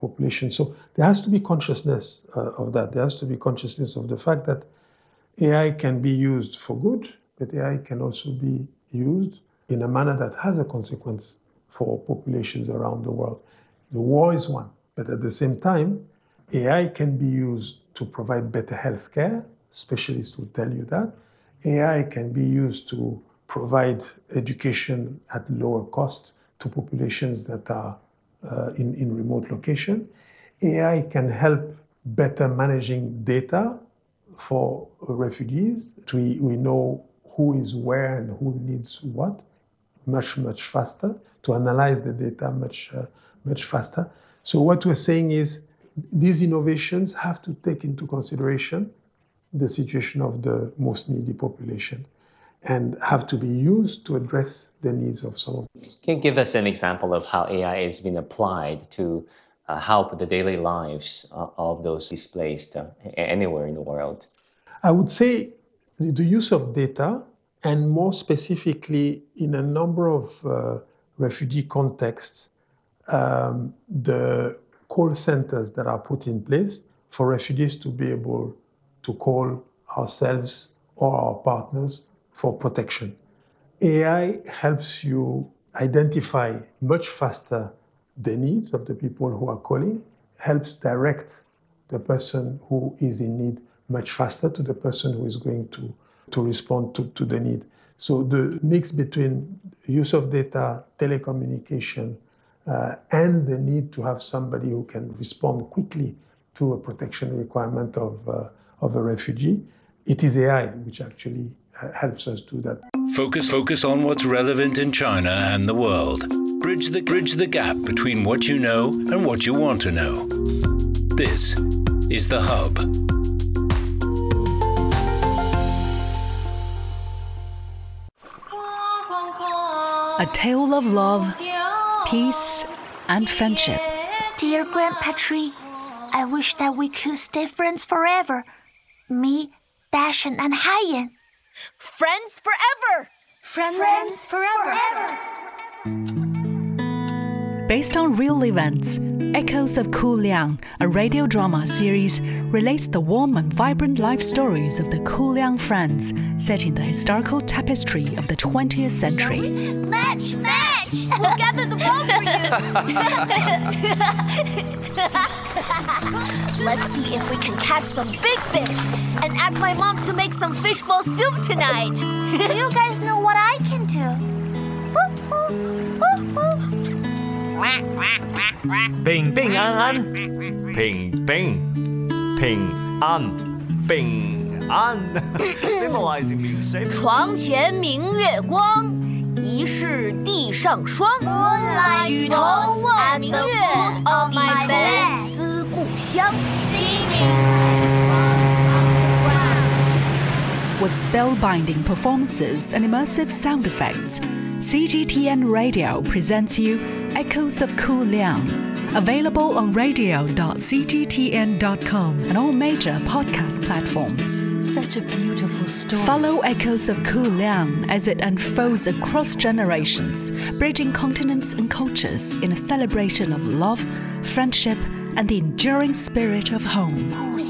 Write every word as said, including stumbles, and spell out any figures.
population. So there has to be consciousness uh, of that. There has to be consciousness of the fact that A I can be used for good, but A I can also be used in a manner that has a consequence for populations around the world. The war is one, but at the same time, A I can be used to provide better health care. Specialists will tell you that. A I can be used to provide education at lower cost to populations that are uh, in, in remote location. A I can help better managing data for refugees. We, we know who is where and who needs what much, much faster, to analyze the data much, uh, much faster. So what we're saying is these innovations have to take into consideration the situation of the most needy population and have to be used to address the needs of some of them. Can you give us an example of how A I is being applied to uh, help the daily lives uh, of those displaced uh, anywhere in the world? I would say the use of data, and more specifically in a number of uh, refugee contexts, um, the call centers that are put in place for refugees to be able to call ourselves or our partners for protection. A I helps you identify much faster the needs of the people who are calling, helps direct the person who is in need much faster to the person who is going to, to respond to, to the need. So the mix between use of data, telecommunication, uh, and the need to have somebody who can respond quickly to a protection requirement of, uh, of a refugee, it is A I which actually uh, helps us do that. Focus, focus on what's relevant in China and the world. Bridge the, bridge the gap between what you know and what you want to know. This is The Hub. A tale of love, peace, and friendship. Dear Grandpa Tree, I wish that we could stay friends forever. Me, Dashan, and Haiyan. Friends forever! Friends, friends forever. forever. Based on real events, Echoes of Kuliang, a radio drama series, relates the warm and vibrant life stories of the Kuliang friends set in the historical tapestry of the twentieth century. Match! Match! We'll gather the balls for you! Let's see if we can catch some big fish and ask my mom to make some fishbowl soup tonight. Do you guys know what I can do? Bing bing an an, ping bing, ping an, bing an, symbolizing being safe. 床前明月光，疑是地上霜。举头望明月 on my bed， 思故乡。 With spellbinding performances and immersive sound effects, C G T N Radio presents you Echoes of Kuliang, available on radio dot c g t n dot com and all major podcast platforms. Such a beautiful story. Follow Echoes of Kuliang as it unfolds across generations, bridging continents and cultures in a celebration of love, friendship, and the enduring spirit of home.